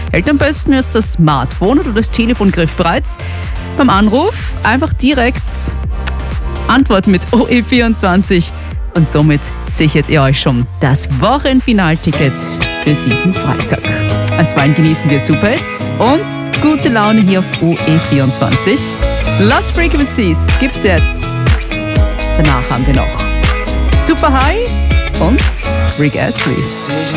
Hält am besten jetzt das Smartphone oder das Telefon griffbereit. Beim Anruf einfach direkt antworten mit OE24 und somit sichert ihr euch schon das Wochenfinalticket für diesen Freitag. Alsbald genießen wir Superhits und gute Laune hier auf OE24. Lost Frequencies gibt's jetzt. Danach haben wir noch Super High und Rick Astley.